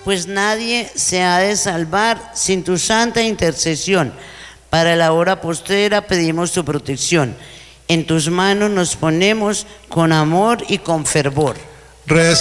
pues nadie se ha de salvar sin tu santa intercesión. Para la hora postrera pedimos tu protección. En tus manos nos ponemos con amor y con fervor.